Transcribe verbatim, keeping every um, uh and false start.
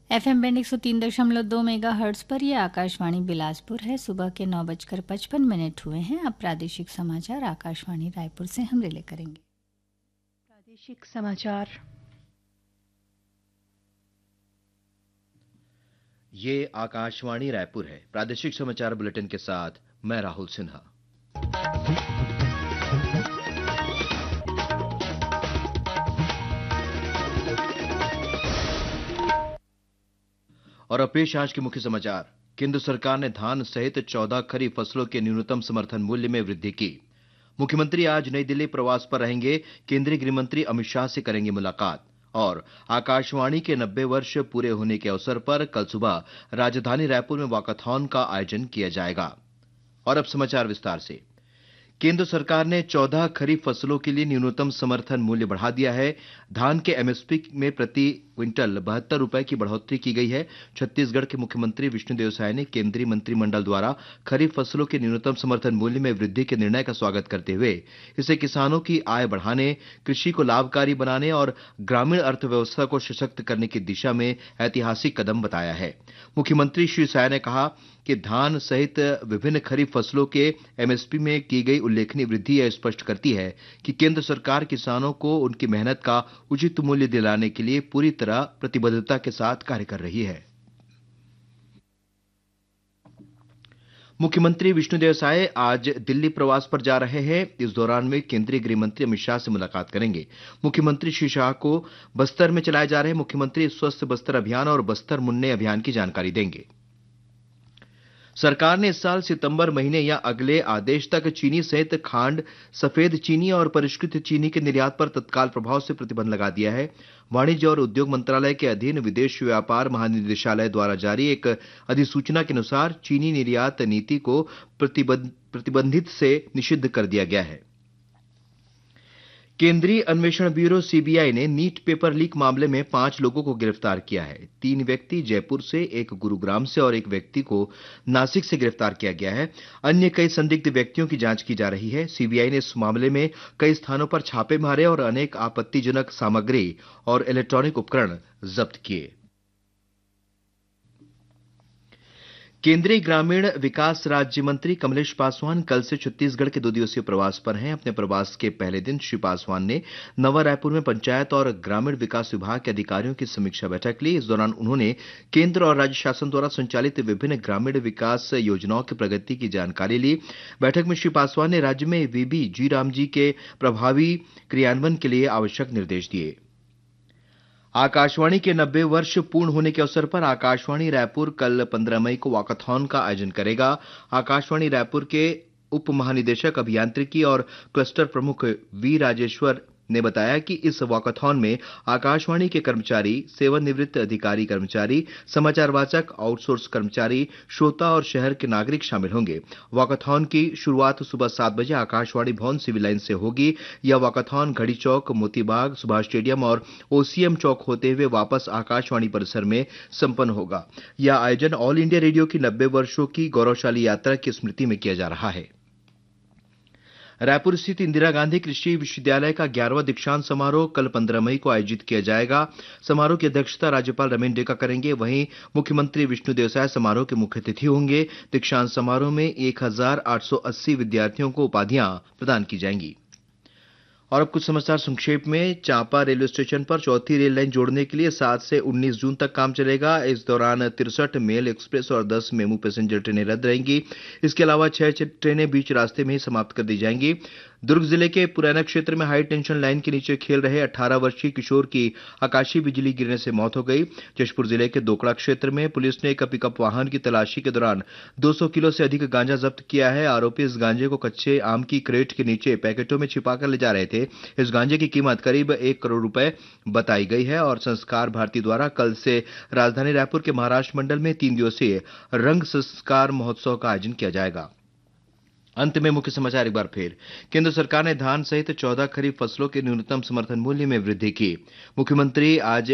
FM band एक सौ तीन दशमलव दो मेगा हर्ट्स पर यह आकाशवाणी बिलासपुर है। सुबह के नौ बजकर पचपन मिनट हुए हैं। अब प्रादेशिक समाचार आकाशवाणी रायपुर से हम रिले करेंगे। प्रादेशिक समाचार। ये आकाशवाणी रायपुर है। प्रादेशिक समाचार बुलेटिन के साथ मैं राहुल सिन्हा। और अब पेश आज के मुख्य समाचार। केंद्र सरकार ने धान सहित चौदह खरीफ फसलों के न्यूनतम समर्थन मूल्य में वृद्धि की। मुख्यमंत्री आज नई दिल्ली प्रवास पर रहेंगे। केंद्रीय गृह मंत्री अमित शाह से करेंगे मुलाकात। और आकाशवाणी के नब्बे वर्ष पूरे होने के अवसर पर कल सुबह राजधानी रायपुर में वॉकाथॉन का आयोजन किया जाएगा। और अब समाचार विस्तार से। केंद्र सरकार ने चौदह खरीफ फसलों के लिए न्यूनतम समर्थन मूल्य बढ़ा दिया है। धान के एमएसपी में प्रति क्विंटल बहत्तर रुपए की बढ़ोतरी की गई है। छत्तीसगढ़ के मुख्यमंत्री विष्णुदेव साय ने केंद्रीय मंत्रिमंडल द्वारा खरीफ फसलों के न्यूनतम समर्थन मूल्य में वृद्धि के निर्णय का स्वागत करते हुए इसे किसानों की आय बढ़ाने, कृषि को लाभकारी बनाने और ग्रामीण अर्थव्यवस्था को सशक्त करने की दिशा में ऐतिहासिक कदम बताया है। मुख्यमंत्री श्री साय ने कहा कि धान सहित विभिन्न खरीफ फसलों के एमएसपी में की गई उल्लेखनीय वृद्धि यह स्पष्ट करती है कि केंद्र सरकार किसानों को उनकी मेहनत का उचित मूल्य दिलाने के लिए पूरी तरह प्रतिबद्धता के साथ कार्य कर रही है। मुख्यमंत्री विष्णुदेव साय आज दिल्ली प्रवास पर जा रहे हैं। इस दौरान वे केंद्रीय गृह मंत्री अमित शाह से मुलाकात करेंगे। मुख्यमंत्री श्री शाह को बस्तर में चलाए जा रहे मुख्यमंत्री स्वस्थ बस्तर अभियान और बस्तर मुन्ने अभियान की जानकारी देंगे। सरकार ने इस साल सितंबर महीने या अगले आदेश तक चीनी सहित खांड, सफेद चीनी और परिष्कृत चीनी के निर्यात पर तत्काल प्रभाव से प्रतिबंध लगा दिया है। वाणिज्य और उद्योग मंत्रालय के अधीन विदेश व्यापार महानिदेशालय द्वारा जारी एक अधिसूचना के अनुसार चीनी निर्यात नीति को प्रतिबंधित से निषिद्ध कर दिया गया है। केंद्रीय अन्वेषण ब्यूरो सीबीआई ने नीट पेपर लीक मामले में पांच लोगों को गिरफ्तार किया है। तीन व्यक्ति जयपुर से, एक गुरुग्राम से और एक व्यक्ति को नासिक से गिरफ्तार किया गया है। अन्य कई संदिग्ध व्यक्तियों की जांच की जा रही है। सीबीआई ने इस मामले में कई स्थानों पर छापे मारे और अनेक आपत्तिजनक सामग्री और इलेक्ट्रॉनिक उपकरण जब्त किए। केंद्रीय ग्रामीण विकास राज्य मंत्री कमलेश पासवान कल से छत्तीसगढ़ के दो दिवसीय प्रवास पर हैं। अपने प्रवास के पहले दिन श्री पासवान ने नवा रायपुर में पंचायत और ग्रामीण विकास विभाग के अधिकारियों की समीक्षा बैठक ली। इस दौरान उन्होंने केंद्र और राज्य शासन द्वारा संचालित विभिन्न ग्रामीण विकास योजनाओं की प्रगति की जानकारी ली। बैठक में श्री पासवान ने राज्य में वीबी जी राम जी के प्रभावी क्रियान्वयन के लिए आवश्यक निर्देश दिए। आकाशवाणी के नब्बे वर्ष पूर्ण होने के अवसर पर आकाशवाणी रायपुर कल पंद्रह मई को वॉकाथॉन का आयोजन करेगा। आकाशवाणी रायपुर के उप महानिदेशक अभियांत्रिकी और क्लस्टर प्रमुख वी राजेश्वर ने बताया कि इस वॉकाथॉन में आकाशवाणी के कर्मचारी, सेवानिवृत्त अधिकारी कर्मचारी, समाचार वाचक, आउटसोर्स कर्मचारी, श्रोता और शहर के नागरिक शामिल होंगे। वॉकाथॉन की शुरुआत सुबह सात बजे आकाशवाणी भवन सिविल लाइन से होगी। यह वॉकाथॉन घड़ी चौक, मोतीबाग, सुभाष स्टेडियम और ओसीएम चौक होते हुए वापस आकाशवाणी परिसर में संपन्न होगा। यह आयोजन ऑल इंडिया रेडियो की नब्बे वर्षों की गौरवशाली यात्रा की स्मृति में किया जा रहा है। रायपुर स्थित इंदिरा गांधी कृषि विश्वविद्यालय का ग्यारहवां दीक्षांत समारोह कल पंद्रह मई को आयोजित किया जाएगा। समारोह की अध्यक्षता राज्यपाल रमेन डेका करेंगे। वहीं मुख्यमंत्री विष्णुदेव साय समारोह के मुख्य अतिथि होंगे। दीक्षांत समारोह में एक हजार आठ सौ अस्सी विद्यार्थियों को उपाधियां प्रदान की जाएंगी। और अब कुछ समाचार संक्षेप में। चांपा रेलवे स्टेशन पर चौथी रेल लाइन जोड़ने के लिए सात से उन्नीस जून तक काम चलेगा। इस दौरान तिरसठ मेल एक्सप्रेस और दस मेमू पैसेंजर ट्रेनें रद्द रहेंगी। इसके अलावा छह ट्रेनें बीच रास्ते में ही समाप्त कर दी जाएंगी। दुर्ग जिले के पुरैना क्षेत्र में हाई टेंशन लाइन के नीचे खेल रहे अठारह वर्षीय किशोर की आकाशीय बिजली गिरने से मौत हो गई। जशपुर जिले के दोकड़ा क्षेत्र में पुलिस ने एक पिकअप वाहन की तलाशी के दौरान दो सौ किलो से अधिक गांजा जब्त किया है। आरोपी इस गांजे को कच्चे आम की क्रेट के नीचे पैकेटों में छिपाकर ले जा रहे थे। इस गांजे की कीमत करीब एक करोड़ रुपए बताई गई है। और संस्कार भारती द्वारा कल से राजधानी रायपुर के महाराष्ट्र मंडल में तीन दिवसीय रंग संस्कार महोत्सव का आयोजन किया जाएगा। अंत में मुख्य समाचार एक बार फिर। केंद्र सरकार ने धान सहित चौदह खरीफ फसलों के न्यूनतम समर्थन मूल्य में वृद्धि की। मुख्यमंत्री आज